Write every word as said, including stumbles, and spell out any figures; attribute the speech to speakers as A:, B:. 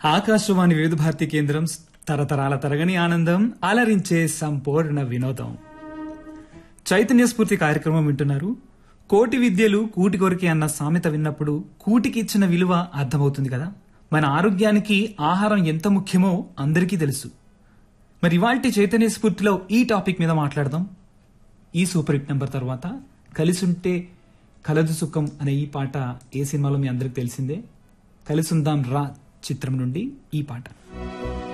A: ఆకాశవాణి వివిధ భారతి కేంద్రం తరతరాల తరగని ఆనందం అలరించే సంపూర్ణ వినోదం. చైతన్య స్ఫూర్తి కార్యక్రమం వింటున్నారు. కోటి విద్యలు కూటి కొరికి అన్న సామెత విన్నప్పుడు కూటికి ఇచ్చిన విలువ అర్థమవుతుంది కదా. మన ఆరోగ్యానికి ఆహారం ఎంత ముఖ్యమో అందరికీ తెలుసు. మరి ఇవాల్టి చైతన్య స్ఫూర్తిలో ఈ టాపిక్ మీద మాట్లాడదాం. ఈ సూపర్ హిట్ నెంబర్ తర్వాత కలిసుంటే కలదు సుఖం అనే ఈ పాట ఏ సినిమాలో మీ అందరికి తెలిసిందే. కలిసుందాం రా చిత్రం నుండి ఈ పాట.